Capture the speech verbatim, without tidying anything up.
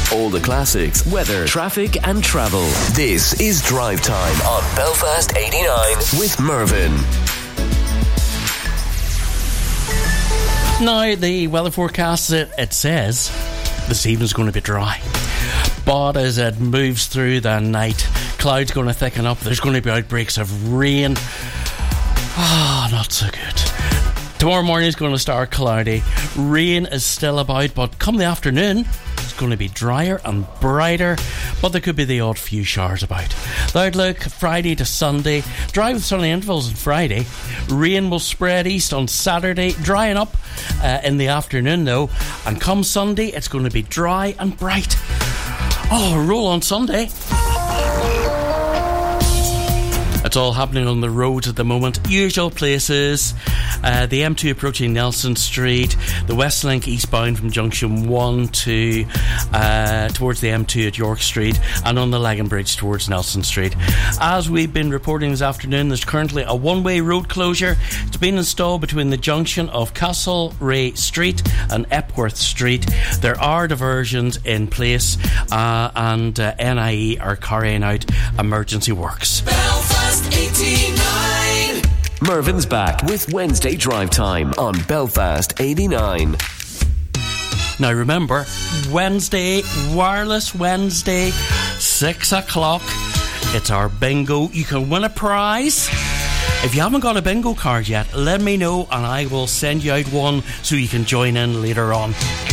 All the classics, weather, traffic and travel. This is Drive Time on Belfast eighty-nine with Mervyn. Now, the weather forecast, it, it says this evening's going to be dry. But as it moves through the night, clouds going to thicken up. There's going to be outbreaks of rain. Ah, oh, not so good. Tomorrow morning is going to start cloudy. Rain is still about, but come the afternoon, it's going to be drier and brighter, but there could be the odd few showers about. The outlook, Friday to Sunday, dry with sunny intervals on Friday. Rain will spread east on Saturday, drying up uh, in the afternoon though. And come Sunday, it's going to be dry and bright. Oh, roll on Sunday. It's all happening on the roads at the moment. Usual places. Uh, the M two approaching Nelson Street. The Westlink eastbound from Junction one to uh, towards the M two at York Street. And on the Lagan Bridge towards Nelson Street. As we've been reporting this afternoon, there's currently a one-way road closure. It's been installed between the junction of Castlereagh Street and Epworth Street. There are diversions in place uh, and uh, N I E are carrying out emergency works. Belfast eighty-nine. Mervyn's back with Wednesday Drive Time on Belfast eighty-nine. Now remember, Wednesday, Wireless Wednesday, six o'clock. It's our bingo. You can win a prize. If you haven't got a bingo card yet, let me know and I will send you out one so you can join in later on.